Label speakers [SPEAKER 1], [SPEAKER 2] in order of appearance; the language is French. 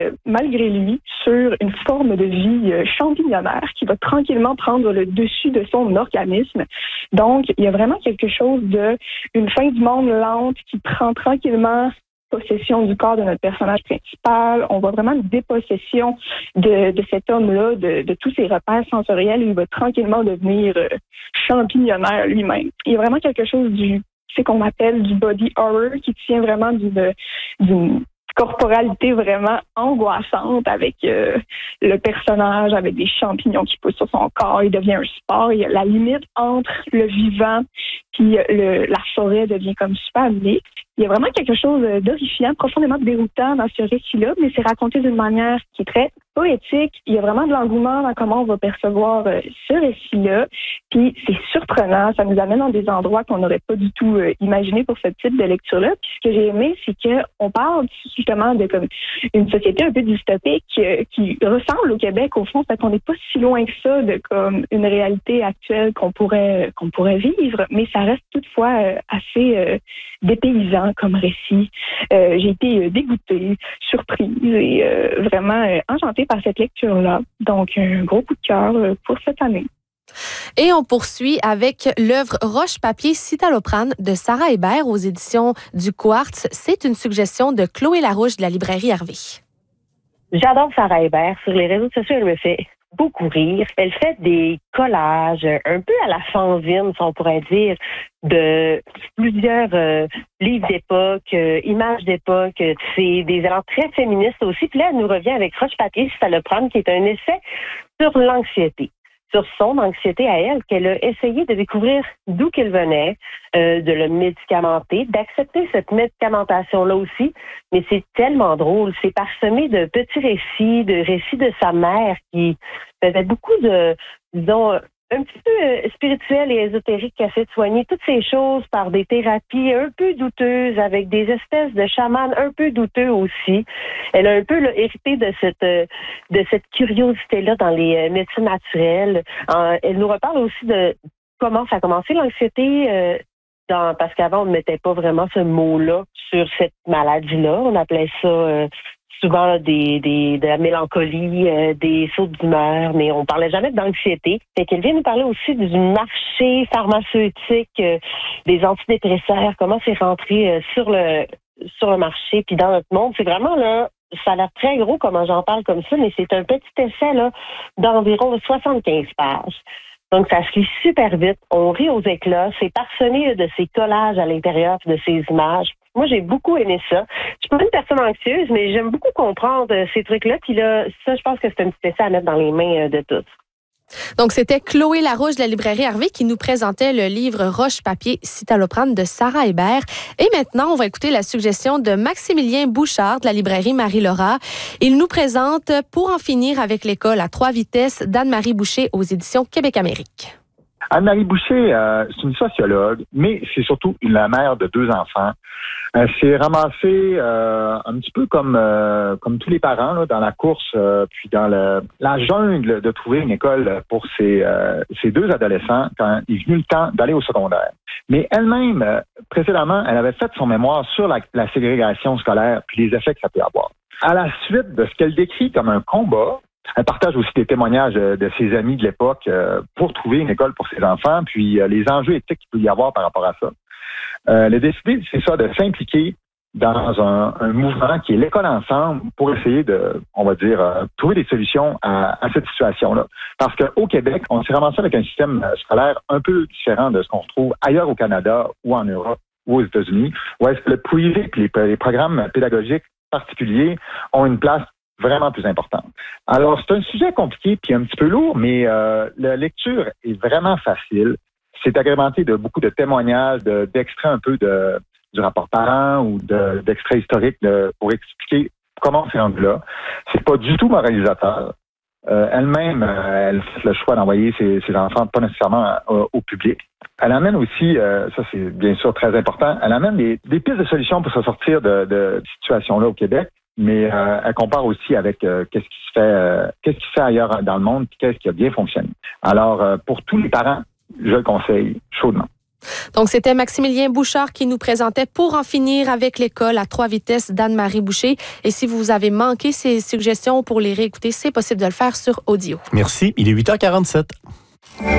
[SPEAKER 1] malgré lui, sur une forme de vie champignonnaire qui va tranquillement prendre le dessus de son organisme. Donc, il y a vraiment quelque chose une fin du monde lente qui prend tranquillement possession du corps de notre personnage principal. On voit vraiment une dépossession de cet homme-là, de tous ses repères sensoriels. Il va tranquillement devenir champignonnaire lui-même. Il y a vraiment quelque chose c'est qu'on appelle du body horror qui tient vraiment d'une corporalité vraiment angoissante avec le personnage, avec des champignons qui poussent sur son corps. Il devient un sport. La limite entre le vivant puis la forêt devient comme super mixte. Il y a vraiment quelque chose d'horrifiant, profondément déroutant dans ce récit-là, mais c'est raconté d'une manière qui est très poétique. Il y a vraiment de l'engouement dans comment on va percevoir ce récit-là. Puis c'est surprenant, ça nous amène dans des endroits qu'on n'aurait pas du tout imaginé pour ce type de lecture-là. Puis ce que j'ai aimé, c'est qu'on parle justement de comme une société un peu dystopique qui ressemble au Québec au fond, fait qu'on n'est pas si loin que ça de comme une réalité actuelle qu'on pourrait vivre, mais ça reste toutefois assez dépaysant comme récit. J'ai été dégoûtée, surprise et vraiment enchantée par cette lecture-là. Donc, un gros coup de cœur pour cette année.
[SPEAKER 2] Et on poursuit avec l'œuvre Roche-Papier Citalopram de Sarah Hébert aux éditions du Quartz. C'est une suggestion de Chloé Larouche de la librairie Hervé.
[SPEAKER 3] J'adore Sarah Hébert. Sur les réseaux sociaux, elle me fait beaucoup rire. Elle fait des collages un peu à la fanzine, si on pourrait dire, de plusieurs livres d'époque, images d'époque. C'est des élans très féministes aussi. Puis là, elle nous revient avec Roche-Papier Citalopram, qui est un essai sur l'anxiété. Sur son anxiété à elle, qu'elle a essayé de découvrir d'où qu'elle venait, de le médicamenter, d'accepter cette médicamentation-là aussi. Mais c'est tellement drôle. C'est parsemé de petits récits, de récits de sa mère qui faisait beaucoup de, disons, un petit peu spirituel et ésotérique qui a fait soigner toutes ces choses par des thérapies un peu douteuses avec des espèces de chamans un peu douteux aussi. Elle a un peu hérité de cette curiosité-là dans les médecines naturelles. Elle nous reparle aussi de comment ça a commencé l'anxiété parce qu'avant on ne mettait pas vraiment ce mot-là sur cette maladie-là. On appelait ça souvent de la mélancolie, des sauts d'humeur, mais on parlait jamais d'anxiété. Fait qu'elle vient nous parler aussi du marché pharmaceutique, des antidépresseurs, comment c'est rentré sur le marché, puis dans notre monde. C'est vraiment là, ça a l'air très gros comment j'en parle comme ça, mais c'est un petit essai là d'environ 75 pages. Donc, ça se lit super vite. On rit aux éclats. C'est parsemé de ces collages à l'intérieur de ces images. Moi, j'ai beaucoup aimé ça. Je suis pas une personne anxieuse, mais j'aime beaucoup comprendre ces trucs-là. Puis là, ça, je pense que c'est un petit essai à mettre dans les mains de tous.
[SPEAKER 2] Donc, c'était Chloé Larouche de la librairie Hervé qui nous présentait le livre Roche-Papier Citalopram de Sarah Hébert. Et maintenant, on va écouter la suggestion de Maximilien Bouchard de la librairie Marie-Laura. Il nous présente Pour en finir avec l'école à 3 vitesses d'Anne-Marie Boucher aux éditions Québec-Amérique.
[SPEAKER 4] Anne-Marie Boucher, c'est une sociologue, mais c'est surtout la mère de 2 enfants. Elle s'est ramassée un petit peu comme tous les parents là, dans la course, puis dans la jungle de trouver une école pour ses 2 adolescents quand il est venu le temps d'aller au secondaire. Mais elle-même, précédemment, elle avait fait son mémoire sur la ségrégation scolaire puis les effets que ça peut avoir. À la suite de ce qu'elle décrit comme un combat, elle partage aussi des témoignages de ses amis de l'époque pour trouver une école pour ses enfants, puis les enjeux éthiques qu'il peut y avoir par rapport à ça. Elle a décidé, c'est ça, de s'impliquer dans un mouvement qui est l'école ensemble pour essayer de, on va dire, trouver des solutions à cette situation-là. Parce qu'au Québec, on s'est ramassé avec un système scolaire un peu différent de ce qu'on retrouve ailleurs au Canada ou en Europe ou aux États-Unis, où est-ce que le privé et les programmes pédagogiques particuliers ont une place vraiment plus importante. Alors, c'est un sujet compliqué puis un petit peu lourd, mais la lecture est vraiment facile. C'est agrémenté de beaucoup de témoignages, d'extraits un peu du rapport parent ou d'extraits historiques pour expliquer comment c'est rendu là. C'est pas du tout moralisateur. Elle-même, elle fait le choix d'envoyer ses enfants pas nécessairement au public. Elle amène aussi, ça c'est bien sûr très important, elle amène des pistes de solutions pour se sortir de situations-là au Québec. Mais elle compare aussi avec qu'est-ce qui se fait ailleurs dans le monde, puis qu'est-ce qui a bien fonctionné. Alors, pour tous les parents, je le conseille chaudement.
[SPEAKER 2] Donc, c'était Maximilien Bouchard qui nous présentait Pour en finir avec l'école à 3 vitesses d'Anne-Marie Boucher. Et si vous avez manqué ces suggestions pour les réécouter, c'est possible de le faire sur Audio.
[SPEAKER 5] Merci. Il est 8h47.